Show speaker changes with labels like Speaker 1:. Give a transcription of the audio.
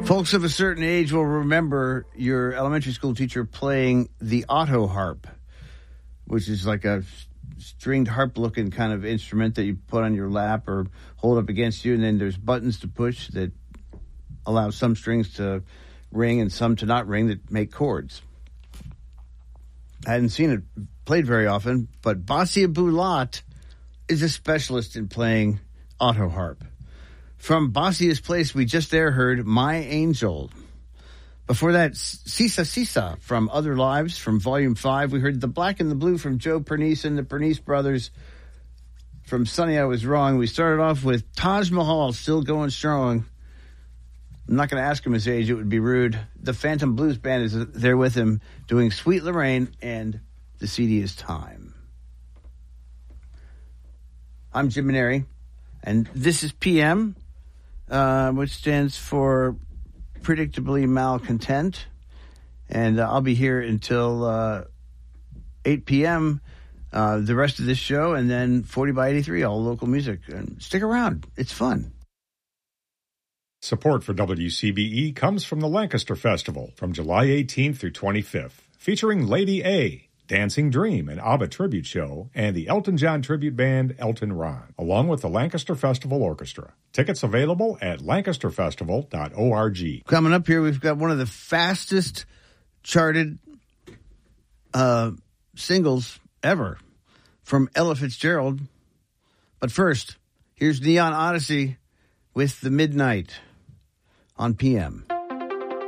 Speaker 1: Folks of a certain age will remember your elementary school teacher playing the auto harp, which is like a stringed harp-looking kind of instrument that you put on your lap or hold up against you, and then there's buttons to push that allow some strings to ring and some to not ring that make chords. I hadn't seen it played very often, but Basia Bulat is a specialist in playing auto harp. From Basia's Place, we just there heard My Angel. Before that, Sisa Sisa from Other Lives from Volume 5. We heard The Black and the Blue from Joe Pernice and the Pernice Brothers from Sonny I Was Wrong. We started off with Taj Mahal, Still Going Strong. I'm not going to ask him his age. It would be rude. The Phantom Blues Band is there with him doing Sweet Lorraine, and the CD is Time. I'm Jim Maneri, and this is PM, which stands for Predictably Malcontent. And I'll be here until 8 p.m. The rest of this show, and then 40 by 83, all local music. And stick around. It's fun.
Speaker 2: Support for WCBE comes from the Lancaster Festival from July 18th through 25th, featuring Lady A, Dancing Dream, an ABBA tribute show, and the Elton John tribute band Elton Ron, along with the Lancaster Festival Orchestra. Tickets available at lancasterfestival.org.
Speaker 1: Coming up here, we've got one of the fastest charted singles ever from Ella Fitzgerald. But first, here's Neon Odyssey with The Midnight on PM.